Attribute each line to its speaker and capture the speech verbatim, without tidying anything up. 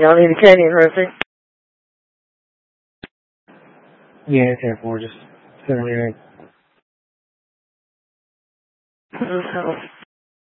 Speaker 1: Y'all need a caddy and rotate?
Speaker 2: Yeah, it's here for just sit on your head.
Speaker 1: Mm-hmm.